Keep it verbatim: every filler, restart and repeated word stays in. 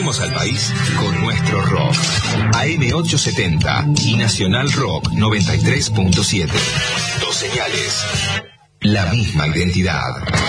Movemos al país con nuestro rock. A M ochocientos setenta y Nacional Rock noventa y tres punto siete. Dos señales. La misma identidad.